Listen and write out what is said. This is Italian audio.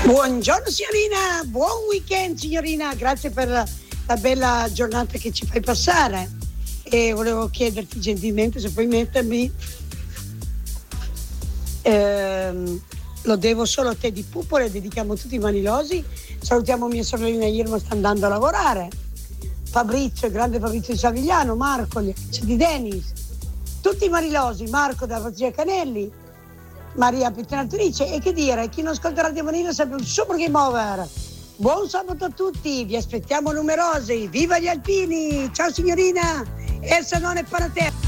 Buongiorno signorina, buon weekend signorina, grazie per la bella giornata che ci fai passare e volevo chiederti gentilmente se puoi mettermi lo devo solo a te di Pupole, dedichiamo tutti i manilosi, salutiamo mia sorellina Irma, sta andando a lavorare, Fabrizio, il grande Fabrizio di Savigliano, Marco, gli amici di Denis, tutti i manilosi, Marco della Fazia Canelli, Maria pettinatrice, e che dire, chi non ascolta Radio Manila sempre un super game over. Buon sabato a tutti, vi aspettiamo numerosi, viva gli alpini, ciao signorina, essa non è para te.